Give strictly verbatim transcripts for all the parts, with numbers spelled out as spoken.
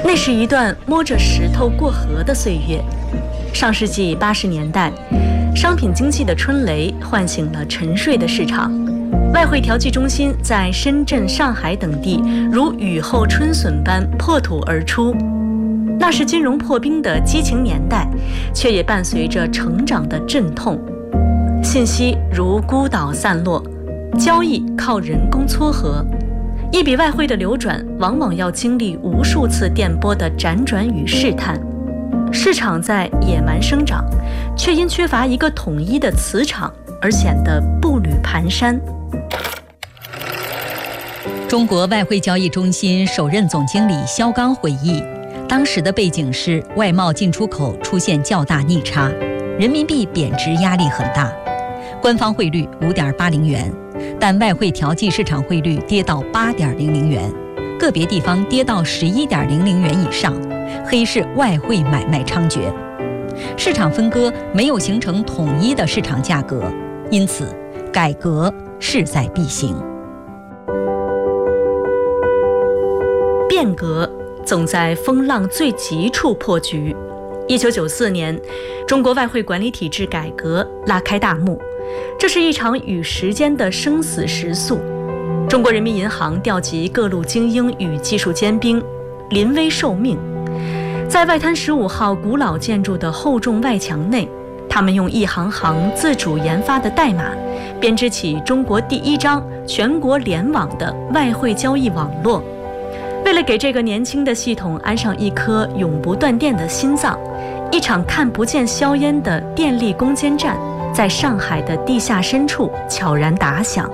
那是一段摸着石头过河的岁月。上世纪八十年代，商品经济的春雷唤醒了沉睡的市场，外汇调剂中心在深圳、上海等地如雨后春笋般破土而出。那是金融破冰的激情年代，却也伴随着成长的阵痛。信息如孤岛散落，交易靠人工撮合，一笔外汇的流转往往要经历无数次电波的辗转与试探。市场在野蛮生长，却因缺乏一个统一的磁场而显得步履蹒跚。 中国外汇交易中心首任总经理肖刚回忆，当时的背景是外贸进出口出现较大逆差，人民币贬值压力很大，官方汇率 五点八零元，但外汇调剂市场汇率跌到 八点零零元，个别地方跌到 十一点零零元以上，黑市外汇买卖猖獗，市场分割没有形成统一的市场价格，因此改革势在必行。 变革总在风浪最急处破局。一九九四年，中国外汇管理体制改革拉开大幕，这是一场与时间的生死时速。中国人民银行调集各路精英与技术尖兵，临危受命。在外滩十五号古老建筑的厚重外墙内，他们用一行行自主研发的代码，编织起中国第一张全国联网的外汇交易网络。为了给这个年轻的系统安上一颗永不断电的心脏，一场看不见硝烟的电力攻坚战在上海的地下深处悄然打响。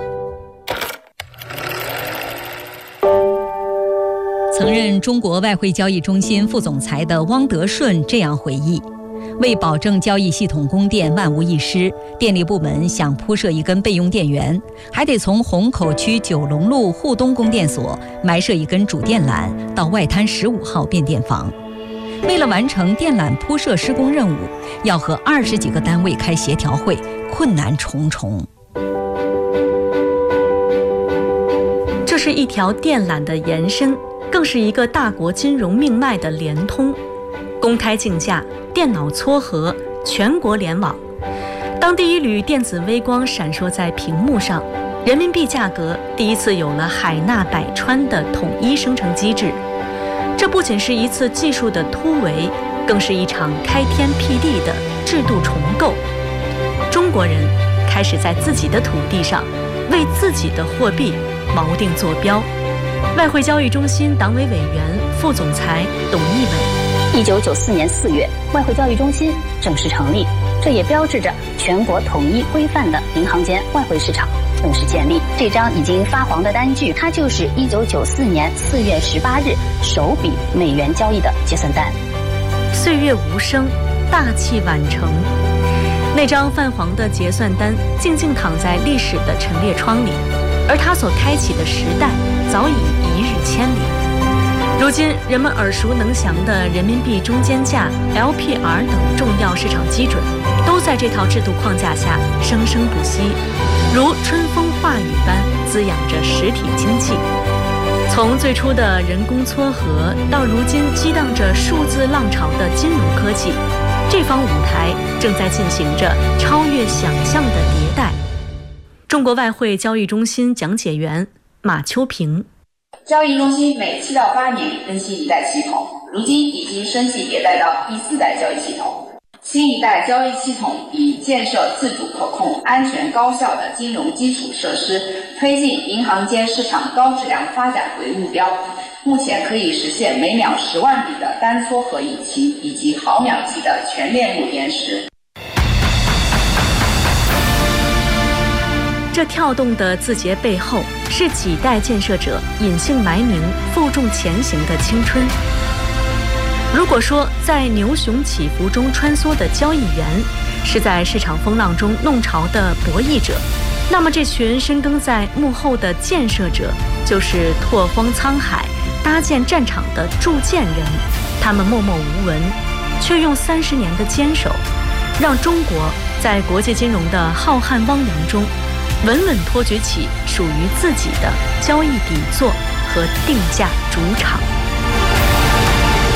曾任中国外汇交易中心副总裁的汪德顺这样回忆，为保证交易系统供电万无一失，电力部门想铺设一根备用电源，还得从虹口区九龙路沪东供电所埋设一根主电缆到外滩十五号变电房。为了完成电缆铺设施工任务，要和二十几个单位开协调会，困难重重。 这是一条电缆的延伸，更是一个大国金融命脉的联通。公开竞价，电脑撮合，全国联网。当第一缕电子微光闪烁在屏幕上，人民币价格第一次有了海纳百川的统一生成机制。这不仅是一次技术的突围，更是一场开天辟地的制度重构。中国人开始在自己的土地上为自己的货币锚定坐标。外汇交易中心党委委员、副总裁董一伟。 一九九四年四月，外汇交易中心正式成立，这也标志着全国统一规范的银行间外汇市场正式建立。这张已经发黄的单据，它就是一九九四年四月十八日首笔美元交易的结算单。 岁月无声，大器晚成。那张泛黄的结算单静静躺在历史的陈列窗里，而它所开启的时代早已一日千里。如今人们耳熟能详的人民币中间价 L P R 等重要市场基准，都在这套制度框架下生生不息，如春风化雨般滋养着实体经济。从最初的人工撮合，到如今激荡着数字浪潮的金融科技，这方舞台正在进行着超越想象的迭代。中国外汇交易中心讲解员马秋平。 交易中心每七到八年更新一代系统，如今已经升级迭代到第四代交易系统。新一代交易系统以建设自主可控、安全高效的金融基础设施，推进银行间市场高质量发展为目标。目前可以实现每秒十万笔的单撮合引擎，以及毫秒级的全链路延时。 这跳动的字节背后，是几代建设者隐姓埋名、负重前行的青春。如果说在牛熊起伏中穿梭的交易员，是在市场风浪中弄潮的博弈者，那么这群深耕在幕后的建设者，就是拓荒沧海、搭建战场的铸剑人。他们默默无闻，却用三十年的坚守，让中国在国际金融的浩瀚汪洋中稳稳托举起属于自己的交易底座和定价主场。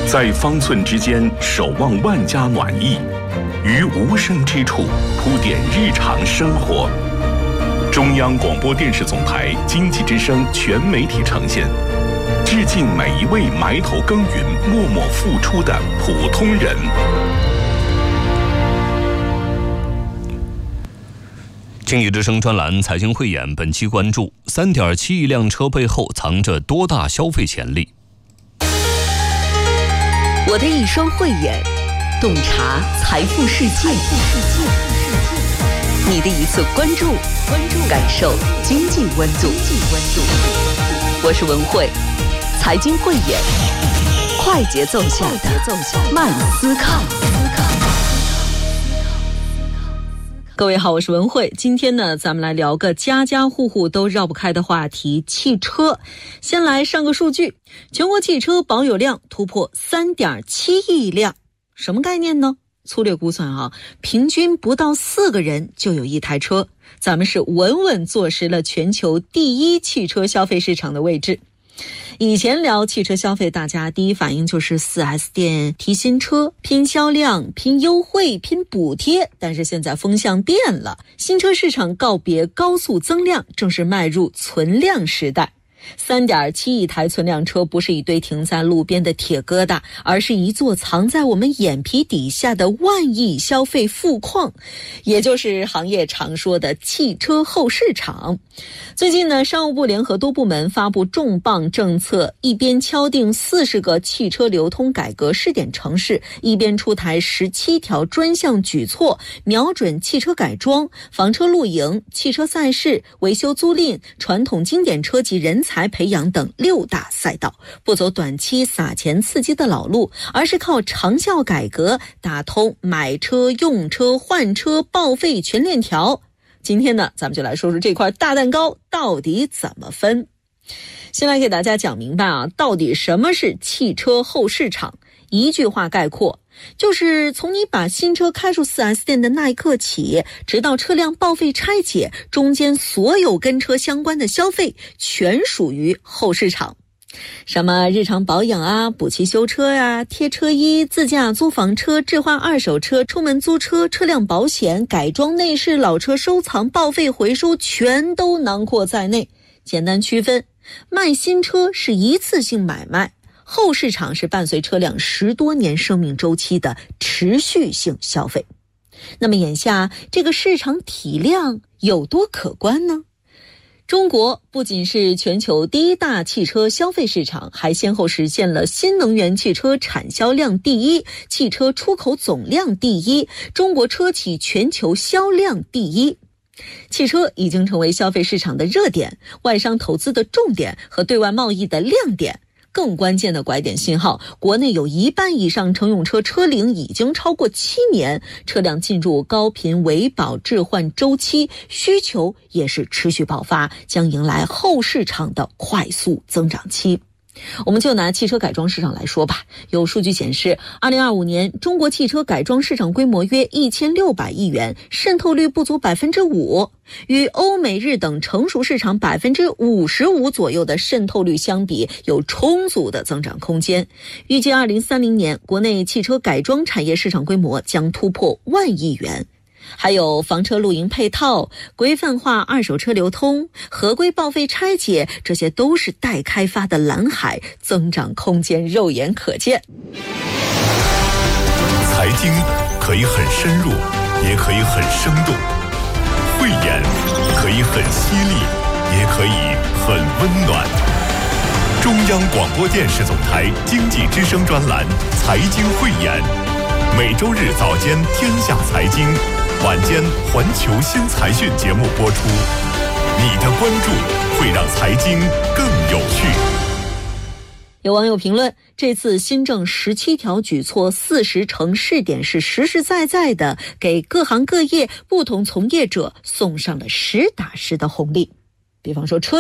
在方寸之间守望万家暖意，于无声之处铺垫日常生活。中央广播电视总台经济之声全媒体呈现，致敬每一位埋头耕耘、默默付出的普通人。 经济之声专栏财经汇演，本期关注 三点七亿辆车背后藏着多大消费潜力。 我的一双慧眼，洞察财富世界。你的一次关注，关注感受经济温度。我是文慧，财经汇演，快节奏下的慢思考。各位好，我是文慧。今天呢，咱们来聊个家家户户都绕不开的话题——汽车。先来上个数据，全国汽车保有量突破 三点七亿辆，什么概念呢？粗略估算啊，平均不到四个人就有一台车，咱们是稳稳坐实了全球第一汽车消费市场的位置。以前聊汽车消费，大家第一反应就是 四 S 店提新车、拼销量、拼优惠、拼补贴，但是现在风向变了，新车市场告别高速增量，正式迈入存量时代。三点七亿台存量车不是一堆停在路边的铁疙瘩，而是一座藏在我们眼皮底下的万亿消费富矿，也就是行业常说的汽车后市场。最近呢，商务部联合多部门发布重磅政策，一边敲定四十个汽车流通改革试点城市，一边出台十七条专项举措，瞄准汽车改装、房车露营、汽车赛事、维修租赁、传统经典车及人才培养等六大赛道，不走短期撒钱刺激的老路，而是靠长效改革打通买车、用车、换车、报废全链条。今天呢，咱们就来说说这块大蛋糕到底怎么分。先来给大家讲明白啊，到底什么是汽车后市场？一句话概括，就是从你把新车开入 四 S 店的那一刻起，直到车辆报废拆解，中间所有跟车相关的消费全属于后市场。什么日常保养啊、补漆修车啊、贴车衣、自驾租房车、置换二手车、出门租车、车辆保险、改装内饰、老车收藏、报废回收，全都囊括在内。简单区分，卖新车是一次性买卖，后市场是伴随车辆十多年生命周期的持续性消费。那么眼下这个市场体量有多可观呢？中国不仅是全球第一大汽车消费市场，还先后实现了新能源汽车产销量第一、汽车出口总量第一、中国车企全球销量第一。汽车已经成为消费市场的热点，外商投资的重点和对外贸易的亮点。更关键的拐点信号，国内有一半以上乘用车车龄已经超过七年，车辆进入高频维保置换周期，需求也是持续爆发，将迎来后市场的快速增长期。我们就拿汽车改装市场来说吧，有数据显示，二零二五年中国汽车改装市场规模约一千六百亿元，渗透率不足 百分之五， 与欧美日等成熟市场 百分之五十五 左右的渗透率相比，有充足的增长空间。预计二零三零年国内汽车改装产业市场规模将突破万亿元。还有房车露营配套、规范化二手车流通、合规报废拆解，这些都是待开发的蓝海，增长空间肉眼可见。 财经可以很深入，也可以很生动；慧眼可以很犀利，也可以很温暖。中央广播电视总台经济之声专栏《财经慧眼》，每周日早间《天下财经》，晚间环球新财讯节目播出，你的关注会让财经更有趣。 有网友评论，这次新政十七条举措四十城试点是实实在在的给各行各业不同从业者送上了实打实的红利。比方说车企，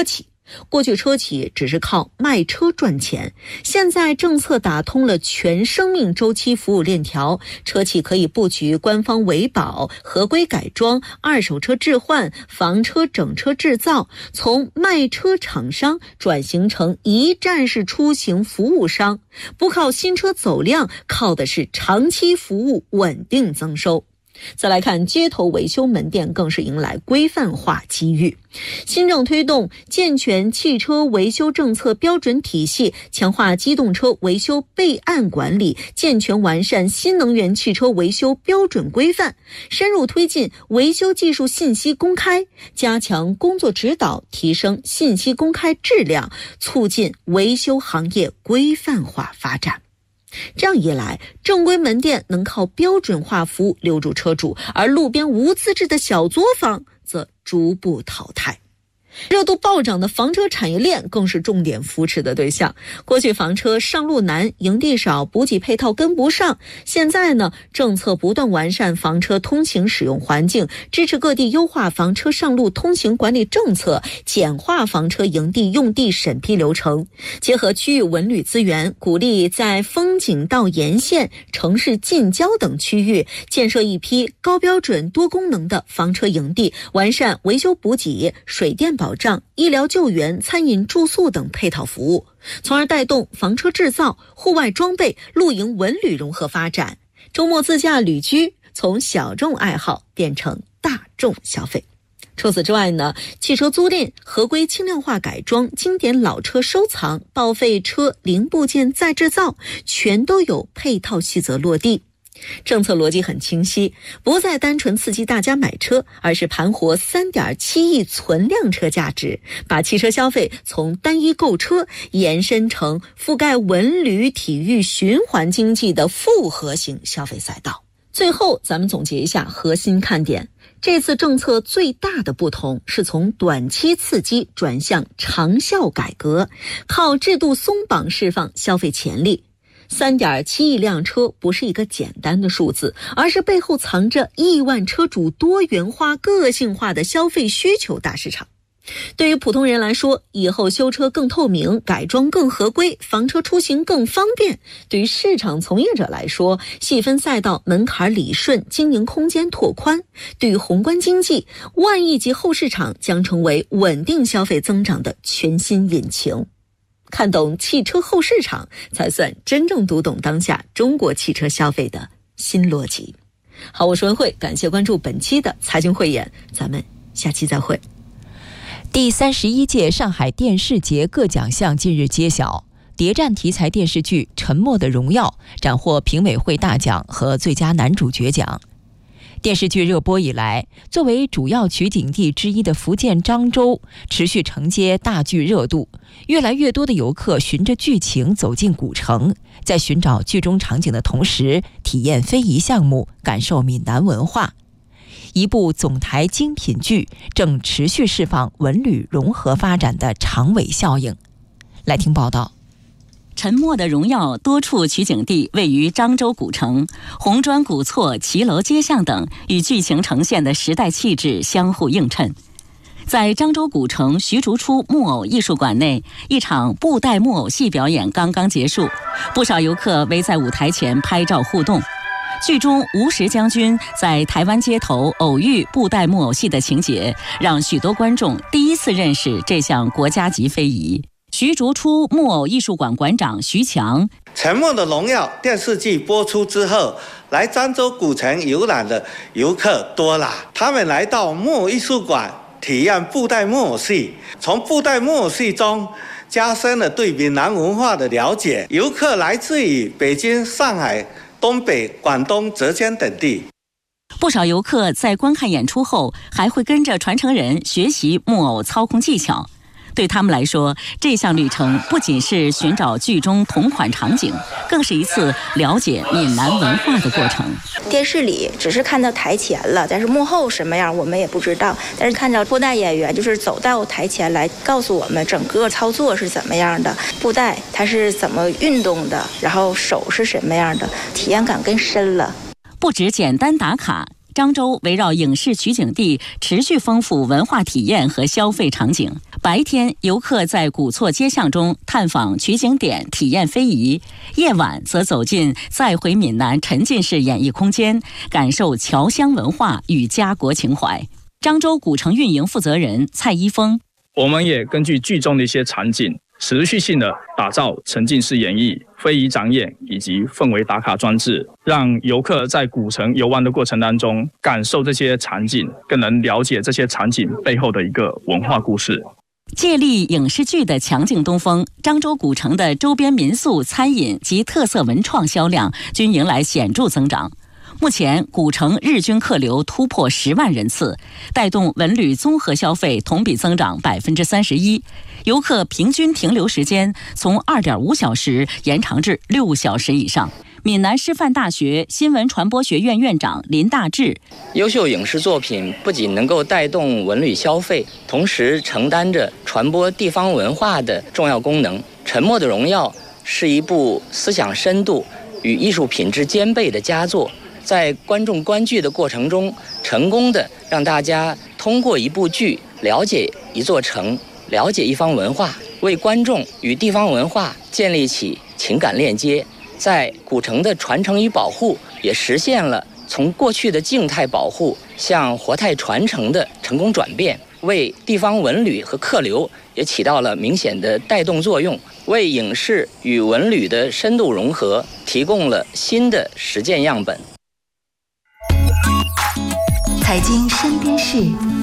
过去车企只是靠卖车赚钱，现在政策打通了全生命周期服务链条，车企可以布局官方维保、合规改装、二手车置换、房车整车制造，从卖车厂商转型成一站式出行服务商，不靠新车走量，靠的是长期服务稳定增收。再来看街头维修门店，更是迎来规范化机遇。新政推动健全汽车维修政策标准体系，强化机动车维修备案管理，健全完善新能源汽车维修标准规范，深入推进维修技术信息公开，加强工作指导，提升信息公开质量，促进维修行业规范化发展。这样一来，正规门店能靠标准化服务留住车主，而路边无资质的小作坊则逐步淘汰。热度暴涨的房车产业链更是重点扶持的对象。过去房车上路难，营地少，补给配套跟不上。现在呢，政策不断完善房车通行使用环境，支持各地优化房车上路通行管理政策，简化房车营地用地审批流程，结合区域文旅资源，鼓励在风景道沿线、城市近郊等区域建设一批高标准多功能的房车营地，完善维修补给、水电保障、医疗救援、餐饮住宿等配套服务，从而带动房车制造、户外装备、露营文旅融合发展，周末自驾旅居从小众爱好变成大众消费。除此之外呢，汽车租赁、合规轻量化改装、经典老车收藏、报废车零部件再制造，全都有配套细则落地。政策逻辑很清晰，不再单纯刺激大家买车，而是盘活 三点七亿存量车价值，把汽车消费从单一购车延伸成覆盖文旅、体育、循环经济的复合型消费赛道。最后咱们总结一下核心看点，这次政策最大的不同是从短期刺激转向长效改革，靠制度松绑释放消费潜力。三点七亿辆车不是一个简单的数字，而是背后藏着亿万车主多元化、个性化的消费需求大市场。对于普通人来说，以后修车更透明，改装更合规，房车出行更方便；对于市场从业者来说，细分赛道门槛理顺，经营空间拓宽；对于宏观经济，万亿级后市场将成为稳定消费增长的全新引擎。看懂汽车后市场，才算真正读懂当下中国汽车消费的新逻辑。好，我是文慧，感谢关注本期的财经汇演，咱们下期再会。 第三十一届上海电视节各奖项近日揭晓，谍战题材电视剧《沉默的荣耀》斩获评委会大奖和最佳男主角奖。电视剧热播以来，作为主要取景地之一的福建漳州持续承接大剧热度，越来越多的游客循着剧情走进古城，在寻找剧中场景的同时，体验非遗项目，感受闽南文化。一部总台精品剧正持续释放文旅融合发展的长尾效应。来听报道。 沉默的荣耀多处取景地位于漳州古城，红砖古厝、骑楼街巷等与剧情呈现的时代气质相互映衬。在漳州古城徐竹初木偶艺术馆内，一场布袋木偶戏表演刚刚结束，不少游客围在舞台前拍照互动。剧中吴石将军在台湾街头偶遇布袋木偶戏的情节，让许多观众第一次认识这项国家级非遗。徐竹初木偶艺术馆馆长徐强： 沉默的荣耀电视剧播出之后，来漳州古城游览的游客多了，他们来到木偶艺术馆体验布袋木偶戏，从布袋木偶戏中加深了对闽南文化的了解。游客来自于北京、上海、东北、广东、浙江等地。 不少游客在观看演出后，还会跟着传承人学习木偶操控技巧。对他们来说，这项旅程不仅是寻找剧中同款场景，更是一次了解闽南文化的过程。 电视里只是看到台前了，但是幕后什么样我们也不知道。但是看到布袋演员就是走到台前来告诉我们整个操作是怎么样的，布袋它是怎么运动的，然后手是什么样的，体验感更深了。 不止简单打卡， 漳州围绕影视取景地持续丰富文化体验和消费场景。白天，游客在古厝街巷中探访取景点，体验非遗；夜晚则走进再回闽南沉浸式演艺空间，感受侨乡文化与家国情怀。漳州古城运营负责人蔡一峰： 我们也根据剧中的一些场景，持续性的打造沉浸式演绎、非遗展演以及氛围打卡装置，让游客在古城游玩的过程当中，感受这些场景，更能了解这些场景背后的一个文化故事。 借力影视剧的强劲东风，漳州古城的周边民宿、餐饮及特色文创销量均迎来显著增长。目前，古城日均客流突破十万人次，带动文旅综合消费同比增长百分之三十一，游客平均停留时间从二点五小时延长至六小时以上。闽南师范大学新闻传播学院院长林大志： 优秀影视作品不仅能够带动文旅消费，同时承担着传播地方文化的重要功能。《沉默的荣耀》是一部思想深度与艺术品质兼备的佳作，在观众观剧的过程中，成功的让大家通过一部剧了解一座城，了解一方文化，为观众与地方文化建立起情感链接。在古城的传承与保护，也实现了从过去的静态保护向活态传承的成功转变，为地方文旅和客流也起到了明显的带动作用，为影视与文旅的深度融合提供了新的实践样本。 财经身边事，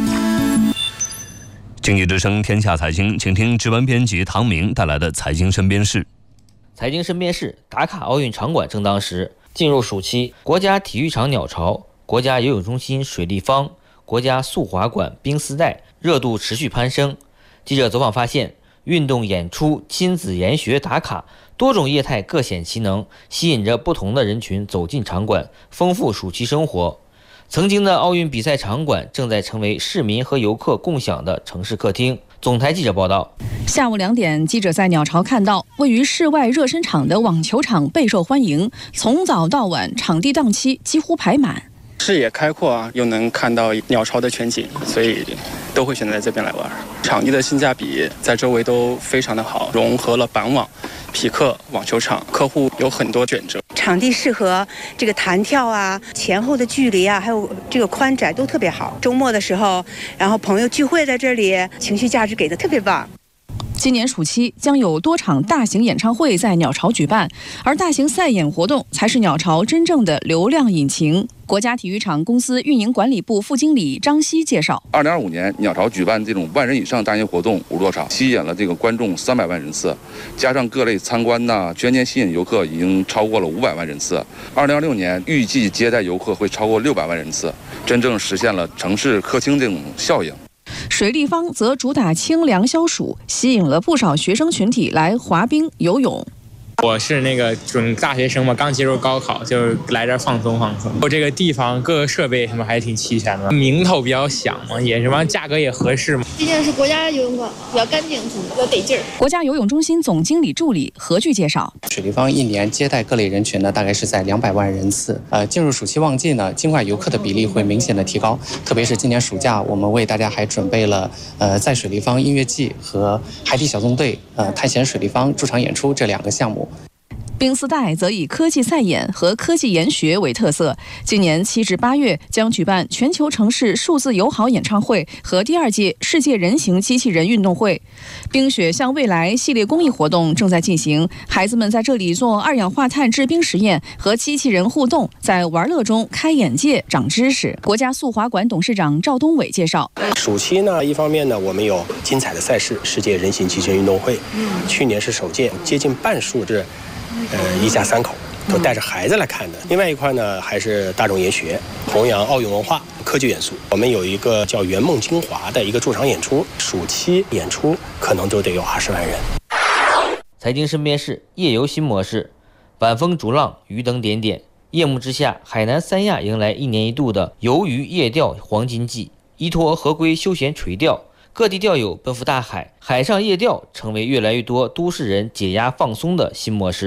经济之声天下财经，请听值班编辑唐明带来的财经身边事。 财经身边事：打卡奥运场馆正当时。进入暑期，国家体育场鸟巢、国家游泳中心水立方、国家速滑馆冰丝带热度持续攀升。记者走访发现，运动演出、亲子研学打卡，多种业态各显其能，吸引着不同的人群走进场馆，丰富暑期生活。曾经的奥运比赛场馆正在成为市民和游客共享的城市客厅。总台记者报道， 下午两点，记者在鸟巢看到位于室外热身场的网球场备受欢迎，从早到晚，场地档期几乎排满。 视野开阔啊，又能看到鸟巢的全景，所以都会选择在这边来玩。场地的性价比在周围都非常的好，融合了板网、匹克、网球场，客户有很多选择。 场地适合这个弹跳啊，前后的距离啊，还有这个宽窄都特别好。周末的时候，然后朋友聚会在这里，情绪价值给的特别棒。 今年暑期将有多场大型演唱会在鸟巢举办，而大型赛演活动才是鸟巢真正的流量引擎。国家体育场公司运营管理部副经理张希介绍， 二零二五年鸟巢举办这种万人以上大型活动五十多场，吸引了这个观众三百万人次，加上各类参观呐，全年吸引游客已经超过了五百万人次。二零二六年预计接待游客会超过六百万人次，真正实现了城市客厅这种效应。 水立方则主打清凉消暑，吸引了不少学生群体来滑冰、游泳。 我是那个准大学生嘛，刚结束高考，就来这儿放松放松。我这个地方各个设备什么还挺齐全的，名头比较响嘛，也什么价格也合适嘛。 毕竟是国家游泳馆，比较干净，比较得劲儿。 国家游泳中心总经理助理何巨介绍， 水立方一年接待各类人群呢，大概是在两百万人次。呃，进入暑期旺季呢，境外游客的比例会明显的提高，特别是今年暑假，我们为大家还准备了呃在水立方音乐季和海底小纵队呃探险水立方驻场演出这两个项目。 冰丝带则以科技赛演和科技研学为特色，今年七至八月将举办全球城市数字友好演唱会和第二届世界人形机器人运动会。冰雪向未来系列公益活动正在进行，孩子们在这里做二氧化碳制冰实验，和机器人互动，在玩乐中开眼界、长知识。国家速滑馆董事长赵东伟介绍， 暑期呢，一方面呢，我们有精彩的赛事，世界人形机器人运动会，嗯，去年是首届，接近半数是呃，一家三口都带着孩子来看的。另外一块呢，还是大众研学，弘扬奥运文化、科技元素。我们有一个叫圆梦精华的一个驻场演出，暑期演出可能都得有二十万人。 财经身边事：夜游新模式，晚风逐浪，鱼灯点点。夜幕之下，海南三亚迎来一年一度的游鱼夜钓黄金季，依托合规休闲垂钓，各地钓友奔赴大海，海上夜钓成为越来越多都市人解压放松的新模式。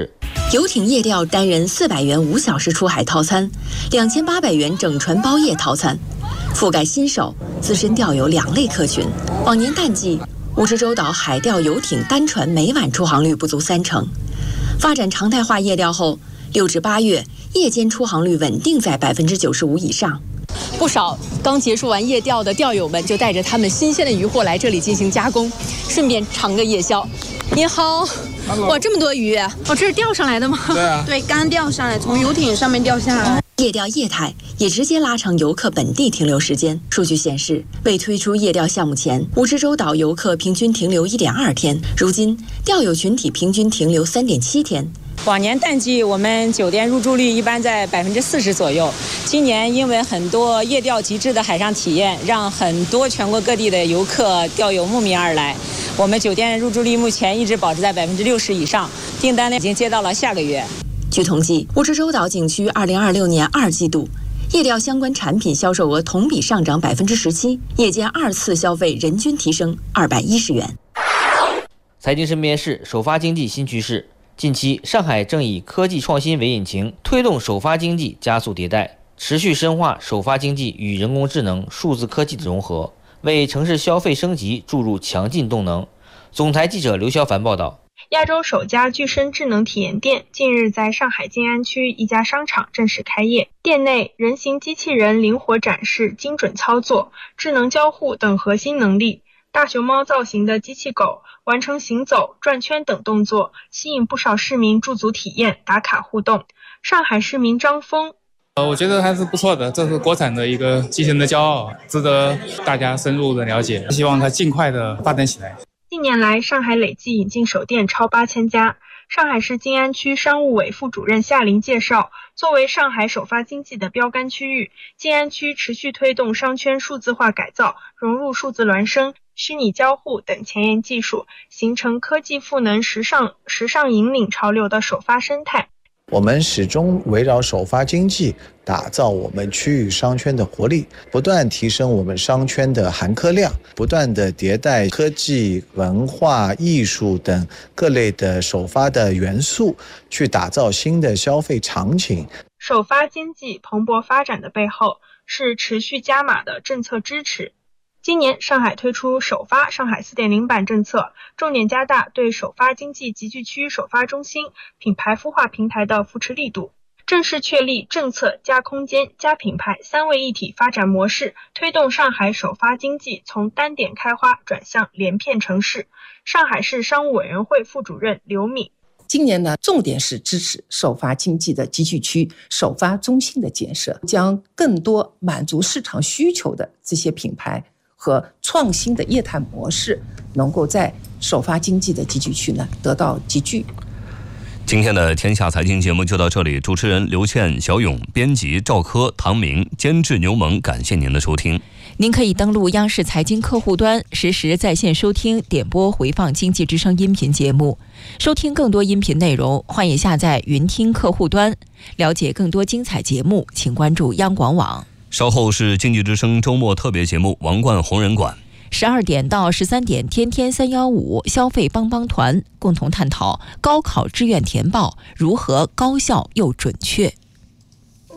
游艇夜钓单人四百元五小时出海套餐，两千八百元整船包夜套餐，覆盖新手、资深钓友两类客群。往年淡季，蜈支洲岛海钓游艇单船每晚出航率不足三成。发展常态化夜钓后，六至八月夜间出航率稳定在百分之九十五以上。 不少刚结束完夜钓的钓友们就带着他们新鲜的渔获来这里进行加工，顺便尝个夜宵。你好，哇，这么多鱼，哦，这是钓上来的吗？ 对啊，对，刚钓上来，从游艇上面钓下来。 夜钓业态也直接拉长游客本地停留时间。数据显示，未推出夜钓项目前，蜈支洲岛游客平均停留 一点二天，如今钓友群体平均停留 三点七天。 往年淡季我们酒店入住率一般在百分之四十左右，今年因为很多夜钓极致的海上体验，让很多全国各地的游客钓友慕名而来。我们酒店入住率目前一直保持在百分之六十以上，订单呢已经接到了下个月。 据统计，蜈支洲岛景区二零二六年二季度夜钓相关产品销售额同比上涨百分之十七，夜间二次消费人均提升二百一十元。 财经身边事，首发经济新趋势。近期，上海正以科技创新为引擎，推动首发经济加速迭代，持续深化首发经济与人工智能、数字科技的融合，为城市消费升级注入强劲动能。总台记者刘潇凡报道。 亚洲首家具身智能体验店近日在上海静安区一家商场正式开业。店内人形机器人灵活展示精准操作、智能交互等核心能力，大熊猫造型的机器狗完成行走、转圈等动作，吸引不少市民驻足体验、打卡互动。上海市民张峰， 呃，我觉得还是不错的，这是国产的一个机器人的骄傲，值得大家深入的了解，希望它尽快的发展起来。 近年来，上海累计引进手店超八千家。上海市静安区商务委副主任夏林介绍，作为上海首发经济的标杆区域，静安区持续推动商圈数字化改造，融入数字孪生、虚拟交互等前沿技术，形成科技赋能时尚、时尚引领潮流的首发生态。 我们始终围绕首发经济打造我们区域商圈的活力，不断提升我们商圈的含客量，不断的迭代科技、文化、艺术等各类的首发的元素，去打造新的消费场景。 首发经济蓬勃发展的背后是持续加码的政策支持。今年上海推出首发上海 四点零 版政策，重点加大对首发经济集聚区首发中心、品牌孵化平台的扶持力度，正式确立政策加空间加品牌三位一体发展模式，推动上海首发经济从单点开花转向连片城市。上海市商务委员会副主任刘敏， 今年呢，重点是支持首发经济的集聚区、首发中心的建设，将更多满足市场需求的这些品牌和创新的业态模式，能够在首发经济的集聚区呢得到集聚。 今天的天下财经节目就到这里，主持人刘倩、小勇，编辑赵科、唐明，监制牛萌，感谢您的收听。 您可以登录央视财经客户端，实时在线收听、点播、回放经济之声音频节目。收听更多音频内容，欢迎下载云听客户端。了解更多精彩节目，请关注央广网。 稍后是经济之声周末特别节目《王冠红人馆》。 十二点到十三点，天天三幺五消费帮帮团共同探讨高考志愿填报如何高效又准确。